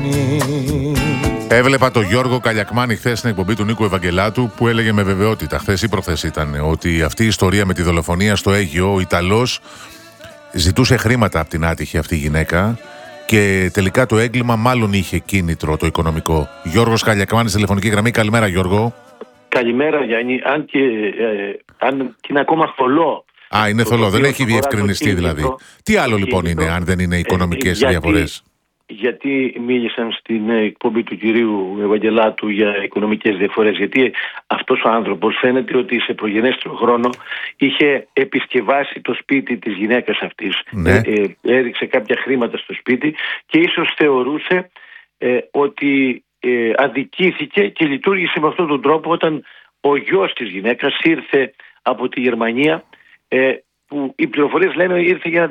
Έβλεπα τον Γιώργο Καλιακμάνη χθες στην εκπομπή του Νίκου Ευαγγελάτου που έλεγε με βεβαιότητα, χθες ή προχθές ήταν, ότι αυτή η ιστορία με τη δολοφονία στο Αίγυο, ο Ιταλός ζητούσε χρήματα από την άτυχη αυτή γυναίκα και τελικά το έγκλημα μάλλον είχε κίνητρο το οικονομικό. Γιώργος Καλιακμάνης, τηλεφωνική γραμμή. Καλημέρα, Γιώργο. Καλημέρα, Γιάννη. Αν και είναι ακόμα θολό. Α, είναι θολό, δεν έχει διευκρινιστεί δηλαδή. Τι άλλο λοιπόν είναι, αν δεν είναι οικονομικές διαφορές? Γιατί μίλησαν στην εκπομπή του κυρίου Ευαγγελάτου για οικονομικές διαφορές? Γιατί αυτός ο άνθρωπος φαίνεται ότι σε προγενέστερο χρόνο είχε επισκευάσει το σπίτι της γυναίκας αυτής. Ναι. Έριξε κάποια χρήματα στο σπίτι και ίσως θεωρούσε ότι αδικήθηκε και λειτουργήσε με αυτόν τον τρόπο όταν ο γιος της γυναίκας ήρθε από τη Γερμανία, που οι πληροφορίες λένε ήρθε για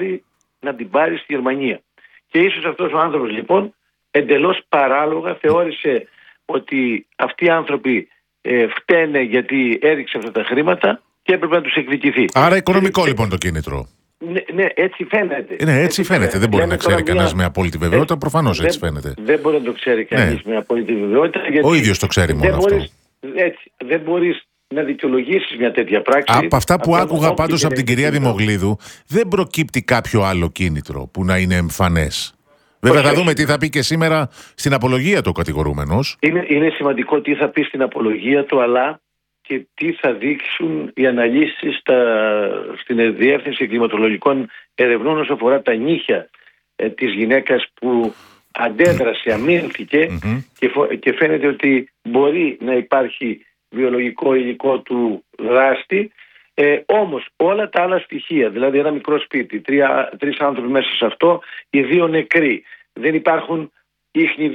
να την πάρει στη Γερμανία. Και ίσως αυτός ο άνθρωπος λοιπόν εντελώς παράλογα θεώρησε ότι αυτοί οι άνθρωποι φταίνε γιατί έριξε αυτά τα χρήματα και έπρεπε να τους εκδικηθεί. Άρα οικονομικό λοιπόν το κίνητρο. Ναι, έτσι φαίνεται. Ναι, έτσι φαίνεται. Δεν μπορεί να ξέρει κανένας με απόλυτη βεβαιότητα. Προφανώς έτσι φαίνεται. Δεν μπορεί να το ξέρει κανείς με απόλυτη βεβαιότητα. Ο ίδιος το ξέρει μόνο αυτό. Δεν μπορείς να δικαιολογήσεις μια τέτοια πράξη. Από αυτά που άκουγα πάντως από την κυρία Δημογλίδου, δεν προκύπτει κάποιο άλλο κίνητρο που να είναι εμφανές. Βέβαια θα δούμε τι θα πει και σήμερα στην απολογία του ο κατηγορούμενος. Είναι σημαντικό τι θα πει στην απολογία του, αλλά και τι θα δείξουν οι αναλύσεις στην Διεύθυνση Κλιματολογικών Ερευνών όσον αφορά τα νύχια της γυναίκας που αντέδρασε, αμήνθηκε και φαίνεται ότι μπορεί να υπάρχει βιολογικό υλικό του δράστη, όμως όλα τα άλλα στοιχεία, δηλαδή ένα μικρό σπίτι, τρεις άνθρωποι μέσα σε αυτό, οι δύο νεκροί, δεν υπάρχουν ίχνη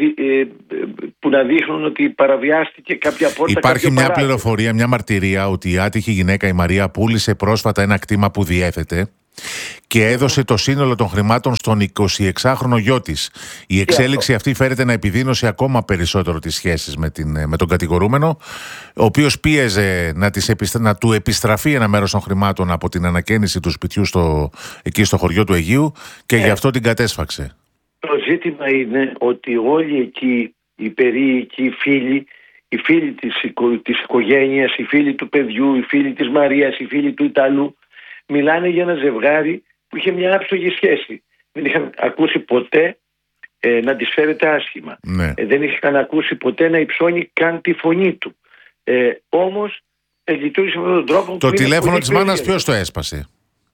που να δείχνουν ότι παραβιάστηκε κάποια πόρτα. Υπάρχει μια πληροφορία, μια μαρτυρία ότι η άτυχη γυναίκα η Μαρία πούλησε πρόσφατα ένα κτήμα που διέθετε και έδωσε το σύνολο των χρημάτων στον 26χρονο γιο της. Η εξέλιξη αυτή φέρεται να επιδείνωσε ακόμα περισσότερο τις σχέσεις με τον κατηγορούμενο, ο οποίος πίεζε να του επιστραφεί ένα μέρος των χρημάτων από την ανακαίνιση του σπιτιού εκεί στο χωριό του Αιγείου και γι' αυτό την κατέσφαξε. Το ζήτημα είναι ότι όλοι εκεί οι περίοικοι φίλοι, οι φίλοι της οικογένειας, οι φίλοι του παιδιού, οι φίλοι της Μαρίας, οι φίλοι του Ιταλού, μιλάνε για ένα ζευγάρι που είχε μια άψογη σχέση. Δεν είχαν ακούσει ποτέ να της φέρεται άσχημα. Ναι. Δεν είχαν ακούσει ποτέ να υψώνει καν τη φωνή του. Όμως λειτουργήσε με αυτόν τον τρόπο. Το τηλέφωνο της μάνας ποιος το έσπασε?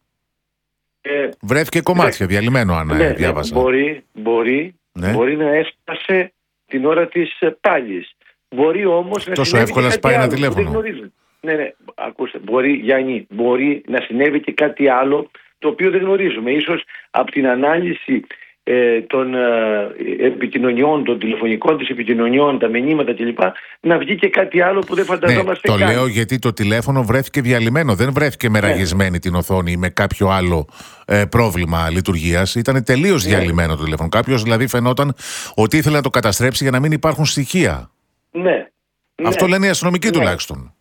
Βρέθηκε κομμάτια, διαλυμένο αν διάβασα. Μπορεί να έσπασε την ώρα της πάλης. Μπορεί όμως να τόσο εύκολα σπάει ένα τηλέφωνο. Ναι, ακούστε, Γιάννη, μπορεί να συνέβη και κάτι άλλο το οποίο δεν γνωρίζουμε. Ίσως από την ανάλυση των επικοινωνιών, των τηλεφωνικών της επικοινωνιών, τα μηνύματα κλπ. Να βγει και κάτι άλλο που δεν φανταζόμαστε καν. Το λέω γιατί το τηλέφωνο βρέθηκε διαλυμένο. Δεν βρέθηκε με ραγισμένη την οθόνη ή με κάποιο άλλο πρόβλημα λειτουργίας. Ήταν τελείως διαλυμένο το τηλέφωνο. Κάποιος δηλαδή φαινόταν ότι ήθελε να το καταστρέψει για να μην υπάρχουν στοιχεία. Ναι. Αυτό λένε οι αστυνομικοί τουλάχιστον.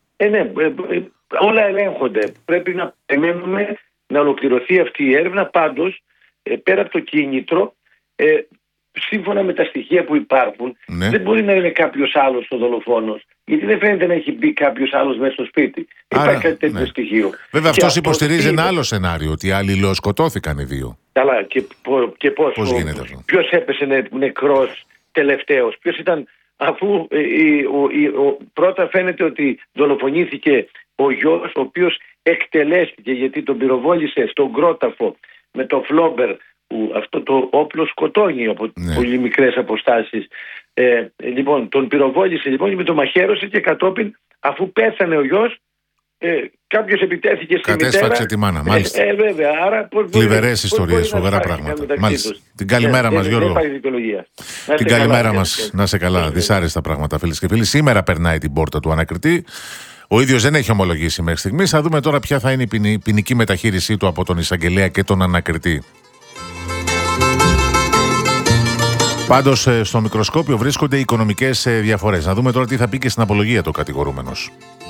Όλα ελέγχονται. Πρέπει να περιμένουμε να ολοκληρωθεί αυτή η έρευνα. Πάντως, πέρα από το κίνητρο, σύμφωνα με τα στοιχεία που υπάρχουν, δεν μπορεί να είναι κάποιος άλλος ο δολοφόνος. Γιατί δεν φαίνεται να έχει μπει κάποιος άλλος μέσα στο σπίτι. Υπάρχει κάτι τέτοιο στοιχείο. Βέβαια, αυτός υποστηρίζει ένα άλλο σενάριο, ότι άλλοι σκοτώθηκαν οι δύο. Καλά, και πώς γίνεται αυτό? Ποιος έπεσε νεκρός τελευταίος? Ποιος ήταν? Αφού πρώτα φαίνεται ότι δολοφονήθηκε ο γιος, ο οποίος εκτελέστηκε γιατί τον πυροβόλησε στον κρόταφο με το φλόμπερ, που αυτό το όπλο σκοτώνει από πολύ μικρές αποστάσεις. Λοιπόν, τον πυροβόλησε λοιπόν και με το μαχαίρωσε και κατόπιν, αφού πέθανε ο γιος, κάποιος επιτέθηκε στη μητέρα. Κατέσφαξε τη μάνα, μάλιστα. Βέβαια, άρα θλιβερές ιστορίες, φοβερά πράγματα. Μάλιστα. Την καλημέρα μας, Γιώργο. Την καλημέρα μας, να σε καλά. Δυσάρεστα πράγματα, φίλες και φίλοι. Σήμερα περνάει την πόρτα του ανακριτή. Ο ίδιος δεν έχει ομολογήσει μέχρι στιγμής. Θα δούμε τώρα ποια θα είναι η ποινική μεταχείρισή του από τον εισαγγελέα και τον ανακριτή. Πάντως στο μικροσκόπιο βρίσκονται οι οικονομικές διαφορές. Να δούμε τώρα τι θα πει και στην απολογία του κατηγορούμενος.